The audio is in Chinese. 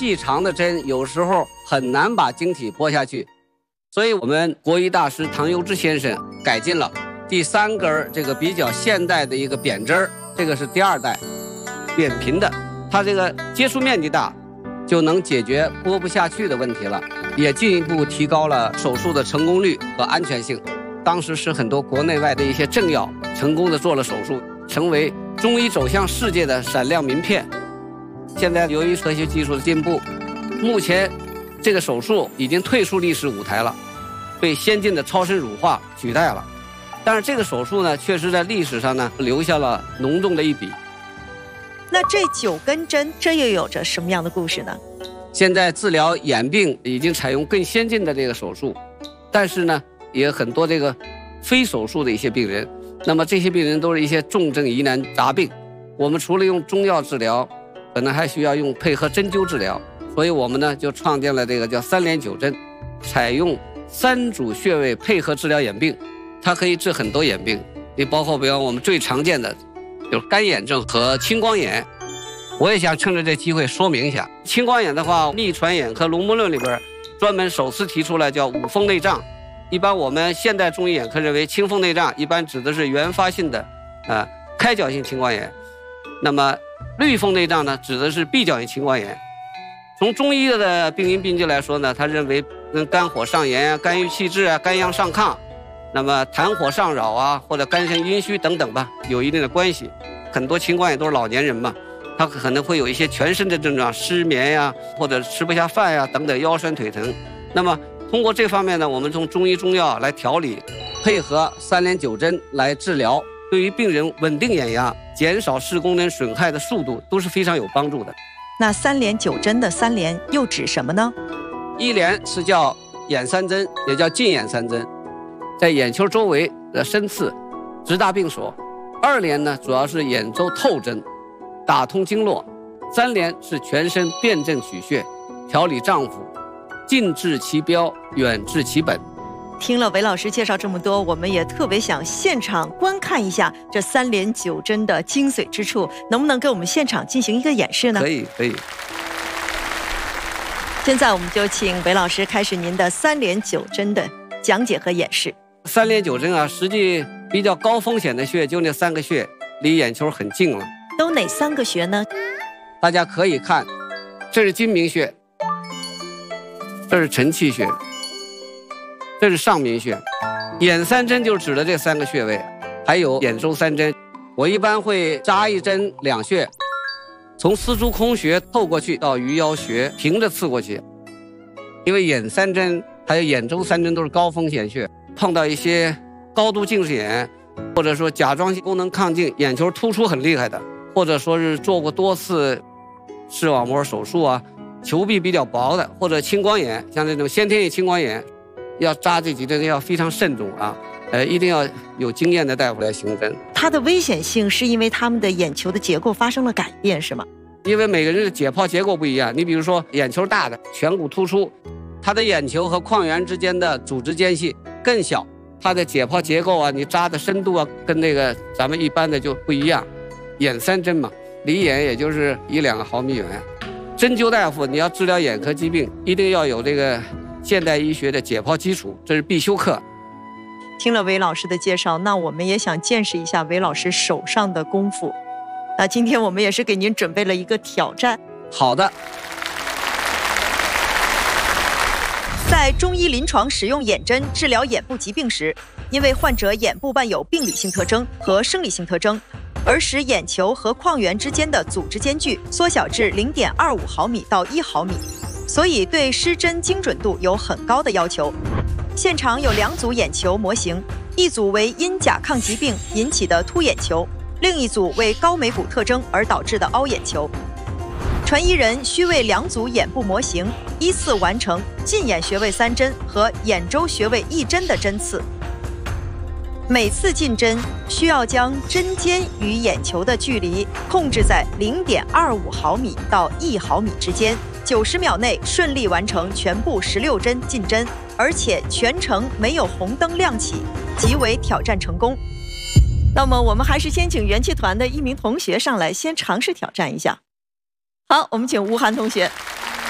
细长的针有时候很难把晶体拨下去，所以我们国医大师唐攸之先生改进了第3根这个比较现代的一个扁针，这个是第2代扁平的，它这个接触面积大，就能解决拨不下去的问题了，也进一步提高了手术的成功率和安全性。当时是很多国内外的一些政要成功的做了手术，成为中医走向世界的闪亮名片。现在由于科学技术的进步，目前这个手术已经退出历史舞台了，被先进的超声乳化取代了。但是这个手术呢，确实在历史上呢留下了浓重的一笔。 那这9根针，这又有着什么样的故事呢？ 现在治疗眼病已经采用更先进的这个手术，但是呢，也很多这个非手术的一些病人，那么这些病人都是一些重症疑难杂病，我们除了用中药治疗，可能还需要用配合针灸治疗，所以我们呢就创建了这个叫3联9针，采用3组穴位配合治疗眼病，它可以治很多眼病，也包括比方我们最常见的就是干眼症和青光眼。我也想趁着这机会说明一下，青光眼的话，《逆传眼科龙门论》里边专门首次提出来叫五风内障。一般我们现代中医眼科认为青风内障一般指的是原发性的开角性青光眼，那么绿风内障呢指的是闭角性青光眼。从中医的病因病机来说呢，他认为跟肝火上炎啊、肝郁气滞啊、肝阳上亢，那么痰火上扰啊，或者肝肾阴虚等等吧，有一定的关系。很多青光眼都是老年人嘛，他可能会有一些全身的症状，失眠呀，或者吃不下饭呀等等，腰酸腿疼。那么通过这方面呢，我们从中医中药来调理，配合3联9针来治疗，对于病人稳定眼压、减少视功能损害的速度都是非常有帮助的。 那3联9针的3联又指什么呢 ？1联是叫眼三针，也叫近眼三针，在眼球周围的深刺，直达病所。2联呢，主要是眼周透针，打通经络。3联是全身辨证取穴，调理脏腑，近治其标，远治其本。 听了韦老师介绍这么多，我们也特别想现场观看一下这3联9针的精髓之处，能不能给我们现场进行一个演示呢？ 可以，可以。 现在我们就请韦老师开始您的3联9针的讲解和演示。 3联9针啊，实际比较高风险的穴就那3个穴，离眼球很近了。 都哪3个穴呢？ 大家可以看，这是睛明穴，这是承泣穴，这是上明穴。眼三针就指的这3个穴位，还有眼周3针。我一般会扎1针2穴，从丝竹空穴透过去到鱼腰穴，平着刺过去。因为眼三针还有眼周3针都是高风险穴，碰到一些高度近视眼，或者说甲状腺功能亢进、眼球突出很厉害的，或者说是做过多次视网膜手术啊，球壁比较薄的，或者青光眼，像这种先天性青光眼，要扎这几针要非常慎重啊，一定要有经验的大夫来行针。 它的危险性是因为他们的眼球的结构发生了改变，是吗？ 因为每个人的解剖结构不一样，你比如说眼球大的颧骨突出，他的眼球和眶缘之间的组织间隙更小，它的解剖结构啊，你扎的深度啊，跟那个咱们一般的就不一样。眼三针嘛，离眼也就是1-2毫米远。针灸大夫你要治疗眼科疾病，一定要有这个现代医学的解剖基础，这是必修课。 听了韦老师的介绍，那我们也想见识一下韦老师手上的功夫。那今天我们也是给您准备了一个挑战。 好的。 在中医临床使用眼针治疗眼部疾病时，因为患者眼部伴有病理性特征和生理性特征，而使眼球和眶缘之间的组织间距缩小至0.25毫米到1毫米，所以对施针精准度有很高的要求。现场有2组眼球模型，一组为因甲亢疾病引起的凸眼球，另一组为高眉骨特征而导致的凹眼球。传医人需为2组眼部模型依次完成近眼穴位3针和眼周穴位1针的针刺。每次进针需要将针尖与眼球的距离控制在0.25毫米到1毫米之间，90秒内顺利完成全部16针进针，而且全程没有红灯亮起，即为挑战成功。那么我们还是先请元气团的一名同学上来先尝试挑战一下。好，我们请吴涵同学。